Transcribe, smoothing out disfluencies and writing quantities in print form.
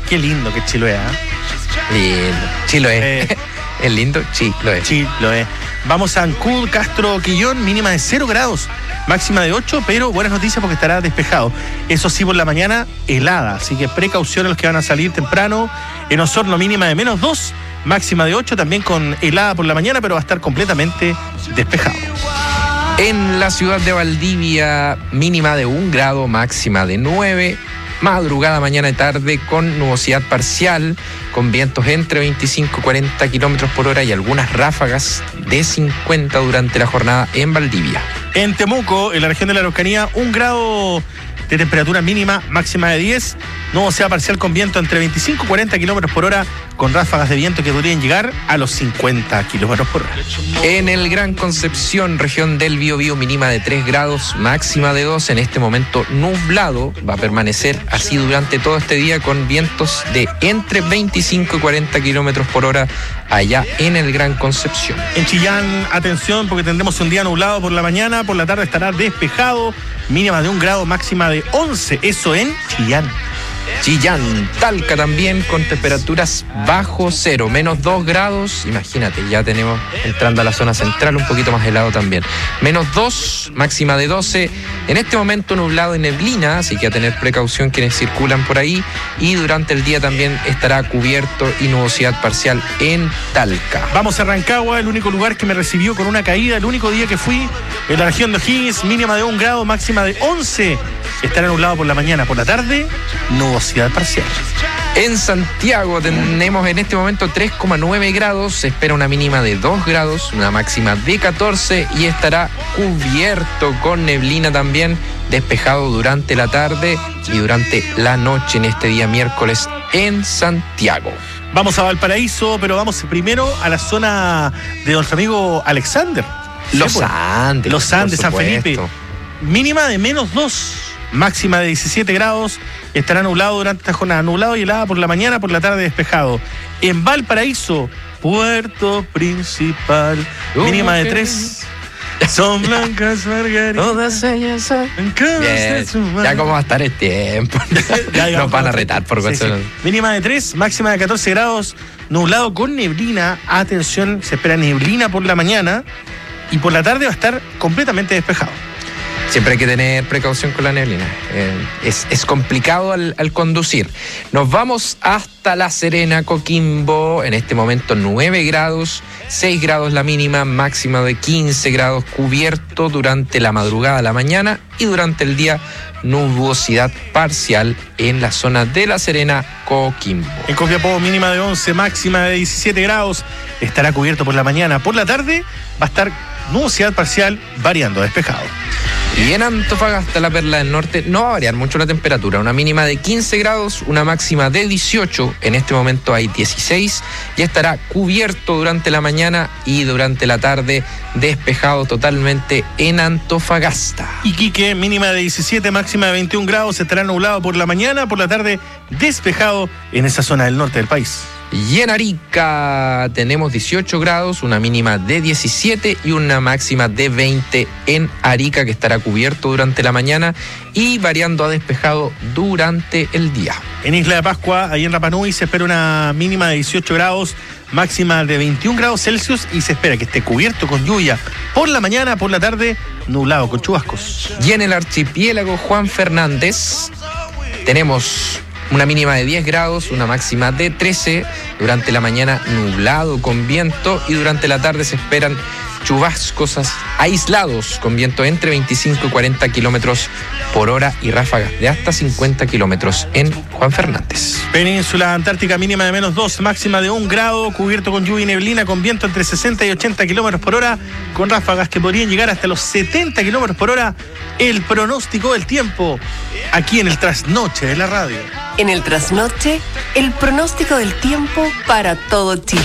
Qué lindo que Chiloé, ¿eh? Lindo. Chiloé. ¿Es lindo? Chiloé. Chiloé. Vamos a Ancud, Castro, Quillón, mínima de 0 grados, máxima de 8, pero buenas noticias porque estará despejado. Eso sí, por la mañana, helada, así que precaución a los que van a salir temprano. En Osorno, mínima de -2, máxima de 8, también con helada por la mañana, pero va a estar completamente despejado. En la ciudad de Valdivia, mínima de 1 grado, máxima de 9. Madrugada, mañana y tarde con nubosidad parcial, con vientos entre 25 y 40 kilómetros por hora y algunas ráfagas de 50 durante la jornada en Valdivia. En Temuco, en la región de la Araucanía, 1 grado de temperatura mínima, máxima de 10. Nubosidad parcial con viento entre 25 y 40 kilómetros por hora, con ráfagas de viento que podrían llegar a los 50 kilómetros por hora. En el Gran Concepción, región del Biobío, mínima de 3 grados, máxima de 2. En este momento nublado, va a permanecer así durante todo este día con vientos de entre 25 y 40 kilómetros por hora allá en el Gran Concepción. En Chillán, atención, porque tendremos un día nublado por la mañana, por la tarde estará despejado, mínima de 1 grado, máxima de 11, eso en Chillán. Chillán, Talca también con temperaturas bajo cero, -2 grados, imagínate, ya tenemos entrando a la zona central un poquito más helado también. -2, máxima de 12, en este momento nublado y neblina, así que a tener precaución quienes circulan por ahí, y durante el día también estará cubierto y nubosidad parcial en Talca. Vamos a Rancagua, el único lugar que me recibió con una caída, el único día que fui, en la región de O'Higgins, mínima de 1 grado, máxima de 11, estará nublado por la mañana, por la tarde, nubosidad parcial. En Santiago tenemos en este momento 3,9 grados, se espera una mínima de 2 grados, una máxima de 14 y estará cubierto con neblina también, despejado durante la tarde y durante la noche en este día miércoles en Santiago. Vamos a Valparaíso, pero vamos primero a la zona de nuestro amigo Alexander. Los Andes, San Felipe. Mínima de -2. Máxima de 17 grados, estará nublado durante esta jornada, nublado y helada por la mañana, por la tarde despejado. En Valparaíso, Puerto Principal, mínima de 3. Son blancas margaritas. Todas ellas son. Ya cómo va a estar el tiempo. Nos van a retar por WhatsApp. Sí. Mínima de 3, máxima de 14 grados, nublado con neblina. Atención, se espera neblina por la mañana y por la tarde va a estar completamente despejado. Siempre hay que tener precaución con la neblina. Es complicado al conducir. Nos vamos hasta La Serena, Coquimbo. En este momento 9 grados, 6 grados la mínima, máxima de 15 grados, cubierto durante la madrugada, la mañana y durante el día nubosidad parcial en la zona de La Serena, Coquimbo. En Copiapó, mínima de 11, máxima de 17 grados. Estará cubierto por la mañana. Por la tarde va a estar nubosidad parcial, variando despejado. Y en Antofagasta, la perla del norte, no va a variar mucho la temperatura. Una mínima de 15 grados, una máxima de 18. En este momento hay 16. Ya estará cubierto durante la mañana y durante la tarde despejado totalmente en Antofagasta. Iquique, mínima de 17, máxima de 21 grados. Estará nublado por la mañana, por la tarde despejado en esa zona del norte del país. Y en Arica tenemos 18 grados, una mínima de 17 y una máxima de 20 en Arica, que estará cubierto durante la mañana y variando a despejado durante el día. En Isla de Pascua, ahí en Rapa Nui, se espera una mínima de 18 grados, máxima de 21 grados Celsius y se espera que esté cubierto con lluvia por la mañana, por la tarde nublado con chubascos. Y en el archipiélago Juan Fernández tenemos una mínima de 10 grados, una máxima de 13, durante la mañana nublado con viento y durante la tarde se esperan chubascos aislados con viento entre 25 y 40 kilómetros por hora y ráfagas de hasta 50 kilómetros en Juan Fernández. Península Antártica, mínima de -2, máxima de 1 grado, cubierto con lluvia y neblina, con viento entre 60 y 80 kilómetros por hora, con ráfagas que podrían llegar hasta los 70 kilómetros por hora. El pronóstico del tiempo, aquí en el Trasnoche de la radio. En el Trasnoche, el pronóstico del tiempo para todo Chile.